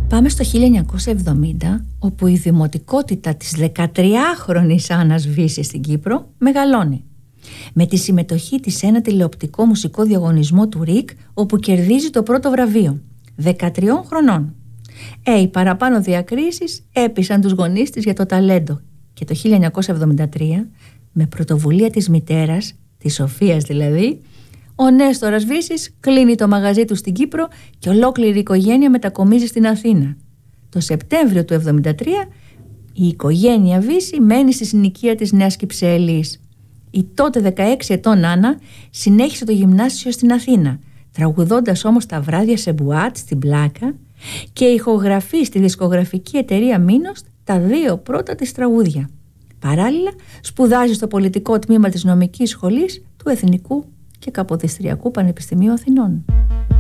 Πάμε στο 1970, όπου η δημοτικότητα της 13χρονης Άννας Βύση στην Κύπρο μεγαλώνει. Με τη συμμετοχή της σε ένα τηλεοπτικό μουσικό διαγωνισμό του ΡΙΚ, όπου κερδίζει το πρώτο βραβείο, 13 χρονών. Οι παραπάνω διακρίσεις έπεισαν τους γονείς της για το ταλέντο και το 1973, με πρωτοβουλία της μητέρας, της Σοφίας δηλαδή, ο Νέστορας Βύσης κλείνει το μαγαζί του στην Κύπρο και ολόκληρη η οικογένεια μετακομίζει στην Αθήνα. Το Σεπτέμβριο του 1973 η οικογένεια Βύση μένει στη συνοικία της Νέας Κυψέλης. Η τότε 16 ετών Άννα συνέχισε το γυμνάσιο στην Αθήνα, τραγουδώντας όμως τα βράδια σε μπουάτ στην Πλάκα και ηχογραφεί στη δισκογραφική εταιρεία Μίνος τα 2 πρώτα της τραγούδια. Παράλληλα σπουδάζει στο πολιτικό τμήμα της νομικής σχολής του Εθνικού και Καποδιστριακού Πανεπιστημίου Αθηνών.